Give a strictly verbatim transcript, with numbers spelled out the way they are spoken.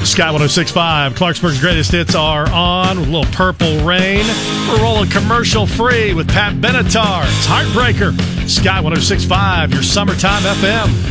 Sky one oh six point five, Clarksburg's greatest hits are on with a little Purple Rain. We're rolling commercial free with Pat Benatar. It's Heartbreaker. Sky one oh six point five, your summertime F M.